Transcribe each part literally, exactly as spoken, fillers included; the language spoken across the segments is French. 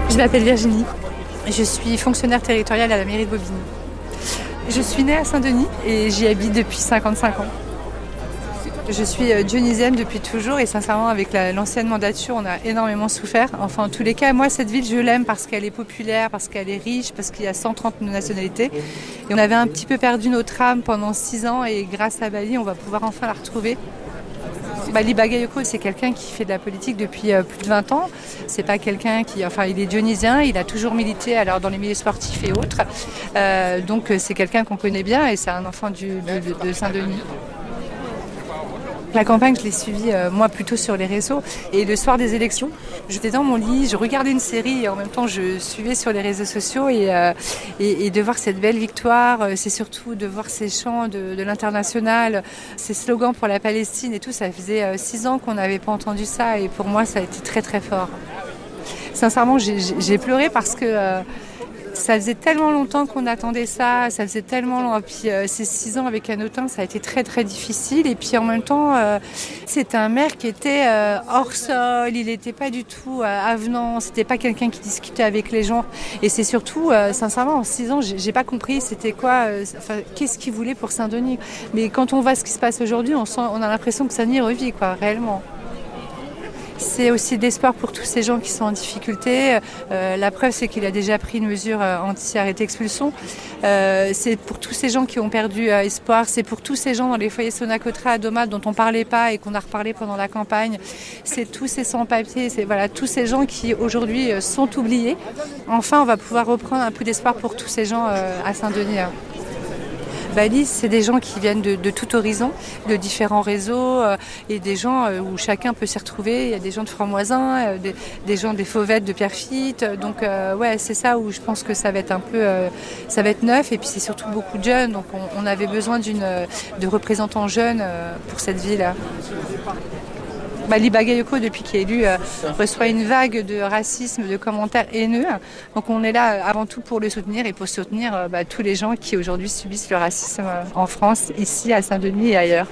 Je m'appelle Virginie. Je suis fonctionnaire territoriale à la mairie de Bobigny. Je suis née à Saint-Denis et j'y habite depuis cinquante-cinq ans. Je suis dionysienne depuis toujours et sincèrement avec la, l'ancienne mandature on a énormément souffert. Enfin en tous les cas moi cette ville je l'aime parce qu'elle est populaire, parce qu'elle est riche, parce qu'il y a cent trente nationalités. Et on avait un petit peu perdu notre âme pendant six ans et grâce à Bali on va pouvoir enfin la retrouver. Bali Bagayoko, c'est quelqu'un qui fait de la politique depuis euh, plus de vingt ans. C'est pas quelqu'un qui, enfin, il est dionysien, il a toujours milité alors dans les milieux sportifs et autres. Euh, donc c'est quelqu'un qu'on connaît bien et c'est un enfant du, de, de Saint-Denis. La campagne, je l'ai suivie, euh, moi, plutôt sur les réseaux. Et le soir des élections, j'étais dans mon lit, je regardais une série et en même temps, je suivais sur les réseaux sociaux. Et, euh, et, et de voir cette belle victoire, euh, c'est surtout de voir ces chants de, de l'international, ces slogans pour la Palestine et tout. Ça faisait euh, six ans qu'on n'avait pas entendu ça. Et pour moi, ça a été très, très fort. Sincèrement, j'ai, j'ai pleuré parce que... Euh, Ça faisait tellement longtemps qu'on attendait ça, ça faisait tellement long. Et puis euh, ces six ans avec Hanotin, ça a été très très difficile. Et puis en même temps, euh, c'était un maire qui était euh, hors sol, il n'était pas du tout euh, avenant, c'était pas quelqu'un qui discutait avec les gens. Et c'est surtout, euh, sincèrement, en six ans, j'ai, j'ai pas compris c'était quoi, euh, enfin, qu'est-ce qu'il voulait pour Saint-Denis. Mais quand on voit ce qui se passe aujourd'hui, on, sent, on a l'impression que Saint-Denis revit, quoi, réellement. C'est aussi d'espoir pour tous ces gens qui sont en difficulté. Euh, la preuve, c'est qu'il a déjà pris une mesure euh, anti-arrêté expulsion. Euh, c'est pour tous ces gens qui ont perdu euh, espoir. C'est pour tous ces gens dans les foyers Sonacotra à Domat dont on ne parlait pas et qu'on a reparlé pendant la campagne. C'est tous ces sans-papiers, c'est voilà, tous ces gens qui aujourd'hui euh, sont oubliés. Enfin, on va pouvoir reprendre un peu d'espoir pour tous ces gens euh, à Saint-Denis. Hein. Bali, c'est des gens qui viennent de, de tout horizon, de différents réseaux euh, et des gens euh, où chacun peut s'y retrouver. Il y a des gens de Franc-Moisin, euh, des, des gens des Fauvettes, de Pierrefitte. Donc euh, ouais, c'est ça où je pense que ça va être un peu, euh, ça va être neuf. Et puis c'est surtout beaucoup de jeunes. Donc on, on avait besoin d'une, de représentants jeunes euh, pour cette ville. Bali Bagayoko, depuis qu'il est élu, euh, reçoit une vague de racisme, de commentaires haineux. Donc on est là avant tout pour le soutenir et pour soutenir euh, bah, tous les gens qui aujourd'hui subissent le racisme euh, en France, ici à Saint-Denis et ailleurs.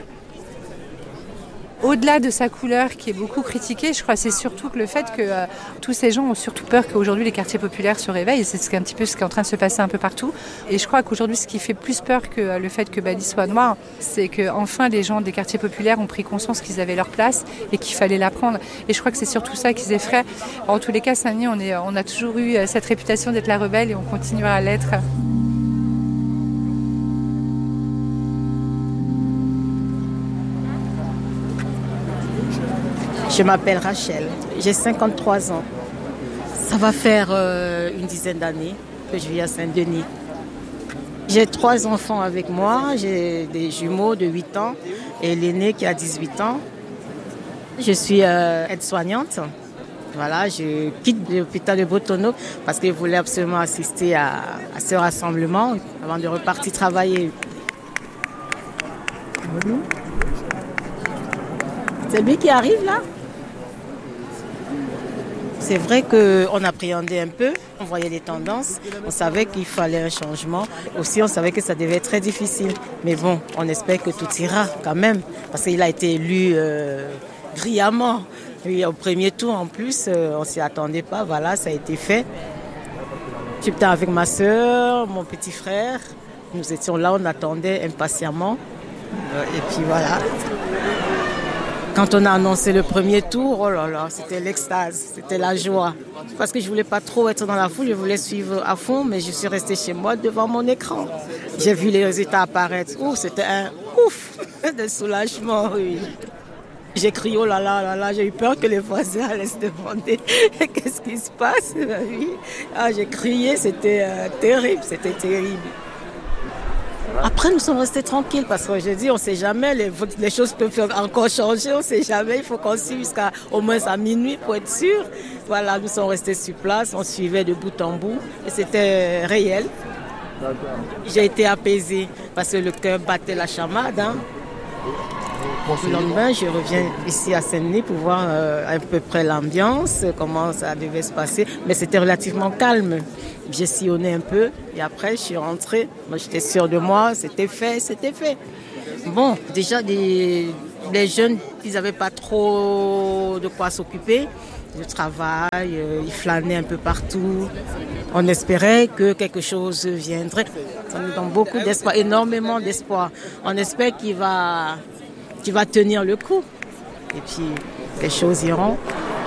Au-delà de sa couleur qui est beaucoup critiquée, je crois que c'est surtout que le fait que euh, tous ces gens ont surtout peur qu'aujourd'hui les quartiers populaires se réveillent. Et c'est ce qui est un petit peu ce qui est en train de se passer un peu partout. Et je crois qu'aujourd'hui ce qui fait plus peur que euh, le fait que Bali soit noir, c'est qu'enfin les gens des quartiers populaires ont pris conscience qu'ils avaient leur place et qu'il fallait la prendre. Et je crois que c'est surtout ça qu'ils effraient. En tous les cas, Saint-Denis, on, est, on a toujours eu cette réputation d'être la rebelle et on continuera à l'être. Je m'appelle Rachel, j'ai cinquante-trois ans. Ça va faire euh, une dizaine d'années que je vis à Saint-Denis. J'ai trois enfants avec moi, j'ai des jumeaux de huit ans et l'aîné qui a dix-huit ans. Je suis euh, aide-soignante. Voilà, je quitte l'hôpital de Botono parce que je voulais absolument assister à, à ce rassemblement avant de repartir travailler. C'est lui qui arrive là ? C'est vrai qu'on appréhendait un peu, on voyait les tendances, on savait qu'il fallait un changement. Aussi, on savait que ça devait être très difficile. Mais bon, on espère que tout ira quand même, parce qu'il a été élu euh, brillamment. Et au premier tour, en plus, euh, on ne s'y attendait pas. Voilà, ça a été fait. J'étais avec ma soeur, mon petit frère. Nous étions là, on attendait impatiemment. Et puis voilà. Quand on a annoncé le premier tour, oh là là, c'était l'extase, c'était la joie. Parce que je voulais pas trop être dans la foule, je voulais suivre à fond, mais je suis restée chez moi devant mon écran. J'ai vu les résultats apparaître. Ouh, c'était un ouf de soulagement, oui. J'ai crié, oh là là, là là, j'ai eu peur que les voisins allaient se demander qu'est-ce qui se passe. Oui. Ah, j'ai crié, c'était euh, terrible, c'était terrible. Après, nous sommes restés tranquilles parce que je dis, on ne sait jamais, les, les choses peuvent encore changer, on ne sait jamais. Il faut qu'on suive jusqu'à au moins à minuit pour être sûr. Voilà, nous sommes restés sur place, on suivait de bout en bout et c'était réel. J'ai été apaisée parce que le cœur battait la chamade. Hein. Le lendemain, je reviens ici à Saint-Denis pour voir euh, à peu près l'ambiance, comment ça devait se passer. Mais c'était relativement calme. J'ai sillonné un peu et après, je suis rentrée. Moi, j'étais sûre de moi, c'était fait, c'était fait. Bon, déjà, des, les jeunes, ils n'avaient pas trop de quoi s'occuper. de travail, euh, il flânait un peu partout. On espérait que quelque chose viendrait. Ça nous donne beaucoup d'espoir, énormément d'espoir. On espère qu'il va, qu'il va tenir le coup. Et puis, les choses iront.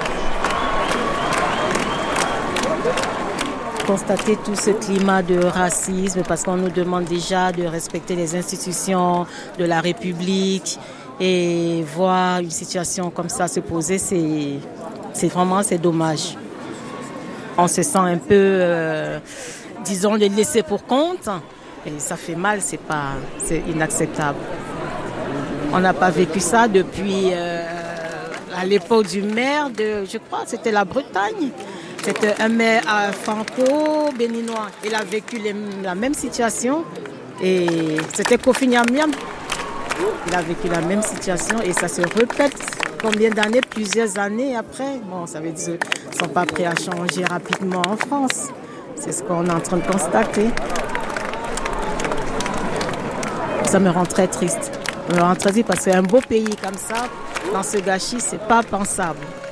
Constater tout ce climat de racisme parce qu'on nous demande déjà de respecter les institutions de la République et voir une situation comme ça se poser, c'est, c'est vraiment c'est dommage. On se sent un peu, euh, disons, les laissés pour compte et ça fait mal, c'est pas, c'est inacceptable. On n'a pas vécu ça depuis euh, à l'époque du maire de, je crois, c'était la Bretagne. C'était un maire franco-béninois. Il a vécu les, la même situation et c'était Kofi Nyamnyam. Il a vécu la même situation et ça se répète combien d'années, plusieurs années après. Bon, ça veut dire qu'ils ne sont pas prêts à changer rapidement en France. C'est ce qu'on est en train de constater. Ça me rend très triste. Ça me rend très triste parce que c'est un beau pays comme ça, dans ce gâchis, c'est pas pensable.